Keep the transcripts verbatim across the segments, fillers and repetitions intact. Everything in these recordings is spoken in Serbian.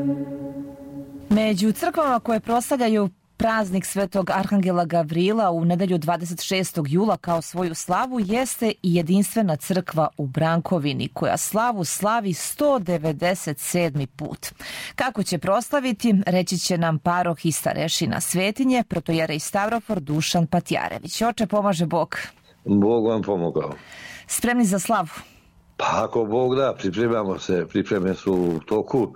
Među crkvama koje proslavljaju praznik Svetog Arhangela Gavrila u nedelju dvadeset šestog jula kao svoju slavu jeste i jedinstvena crkva u Brankovini, koja slavu slavi sto devedeset sedmi put. Kako će proslaviti, reći će nam paroh i starešina Svetinje, protojerej Stavrofor Dušan Patjarević. Oče, pomaže Bog. Bog vam pomogao. Spremni za slavu? Pa ako Bog da, pripremamo se, pripreme su u toku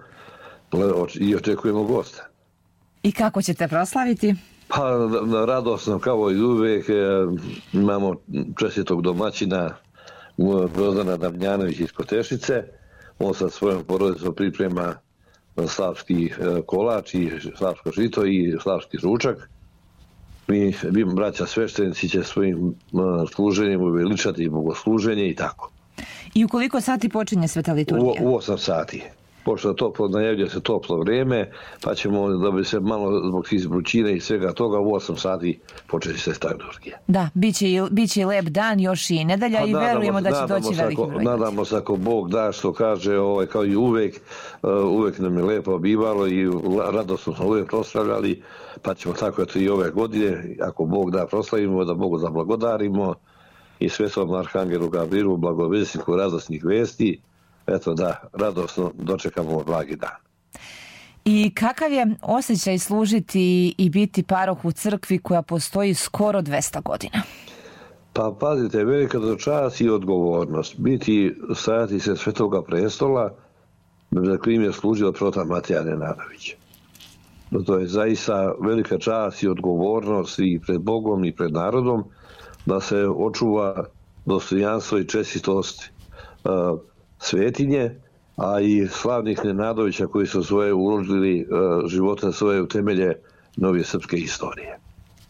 i očekujemo gosta. I kako ćete proslaviti? Pa radosno kao i uvijek. Imamo čestitog domaćina Grozdana Damljanović iz Kotešice. On sa svojom porodicom priprema slavski kolač i slavsko žito i slavski ručak. Mi, mi braća sveštenici, će svojim služenjem uveličati bogosluženje i tako. I u koliko sati počinje sveta liturgija? U, u osam sati. Pošto toplo, najavljuje se toplo vrijeme, pa ćemo, da bi se malo zbog izbrućine i svega toga, u osam sati početi se sveta liturgija. Da, bit će, i, bit će i lep dan, još i nedelja, pa i verujemo da će doći veliki broj. Nadamo se ako Bog da, što kaže, ovaj, kao i uvijek, uvijek nam je lepo bivalo i radosno smo uvijek proslavljali, pa ćemo tako eto i ove godine, ako Bog da, proslavimo, da Bogu zablagodarimo i Svetom Arhangelu Gavrilu, blagovesniku radosnih vesti. Eto da, radosno dočekamo blagi dan. I kakav je osjećaj služiti i biti paroh u crkvi koja postoji skoro dvesta godina? Pa pazite, velika čast i odgovornost. Biti, stajati se Svetoga prestola, za kojim je služio protan Matija Nenadović. To je zaista velika čast i odgovornost i pred Bogom i pred narodom, da se očuva dostojanstvo i čestitost uh, Svetinje, a i slavnih Nenadovića koji su svoje uložili uh, života svoje u temelje novije srpske istorije.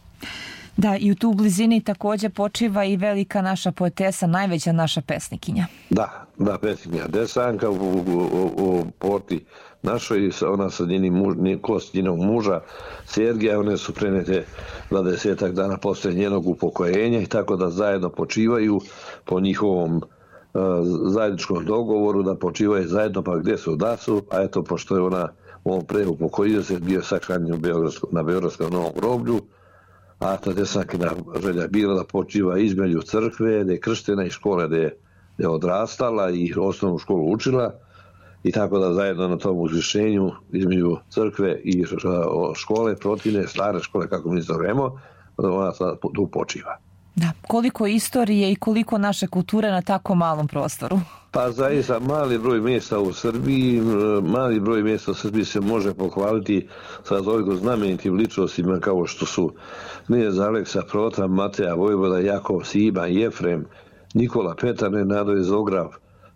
Da, i u tu blizini također počiva i velika naša poetesa, najveća naša pesnikinja. Da, da, pesnikinja Desanka u, u, u, u porti našoj, ona sa njenim muž, kost njenog muža Sergija, one su prenete dvadesetak dana posle njenog upokojenja i tako da zajedno počivaju po njihovom zajedničkom dogovoru da počivaju zajedno, pa gdje su da su, a eto pošto je ona u ovom pre upokojio se, bio sahranjen na Beogradskom Novom groblju, a ta Desankina želja bila da počiva između crkve, da je krštena i škole, da je, da je odrastala i osnovnu školu učila i tako da zajedno na tom uzvišenju između crkve i škole, protivne, stare škole, kako mi zovemo, ona tu počiva. Da, koliko istorije i koliko naše kulture na tako malom prostoru? Pa zaista mali broj mjesta u Srbiji, mali broj mjesta u Srbiji se može pohvaliti sa toliko znamenitim ličnostima kao što su knjez Aleksa Protan, Mateja Vojvoda, Jakov Siba, Jefrem, Nikola Petar Nenadović Zograf,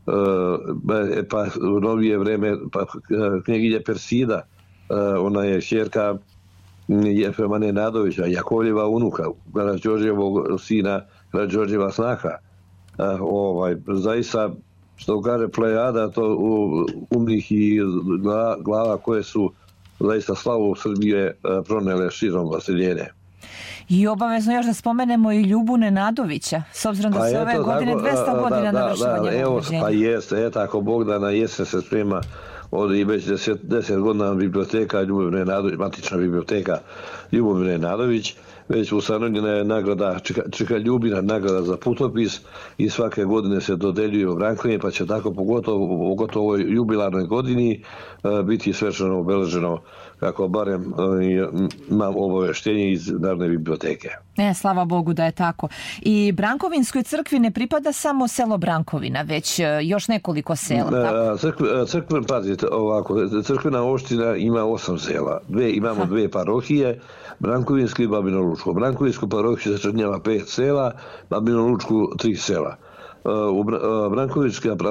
pa u novije vreme pa knjeginja Persida, ona je ćerka Jefrema Nenadovića, Jakovljeva unuka, Karađorđevog sina, Karađorđeva snaha. Ovaj, zaista, što kaže plejada, to umnih i glava koje su zaista slavu Srbije pronele širom vaseljene. I obavezno još da spomenemo i Ljubu Nenadovića, s obzirom da pa se ove godine dvesta godina navršava njegovog rođenja. Pa jeste, eto, ako Bog da na jesen se sprema ovdje i već deset, deset godina biblioteka Ljubomir Nenadović, matična biblioteka Ljubomir Nenadović, već ustanovljena je nagrada, čeka, čeka Ljubina nagrada za putopis i svake godine se dodeljuje u Brankovini, pa će tako pogotovo, pogotovo u ovoj jubilarnoj godini biti svečano obeleženo, kako barem imam obaveštenje iz Narodne biblioteke. Ne, slava Bogu da je tako. I Brankovinskoj crkvi ne pripada samo selo Brankovina, već još nekoliko sela, tako? Crkve, crkve, pazite, ovako, crkvena opština ima osam sela. Dve, imamo dve parohije, Brankovinsku i Babino-Lučku. Brankovinsku parohiju sačinjava pet sela, Babino-Lučku tri sela. U Brankovinska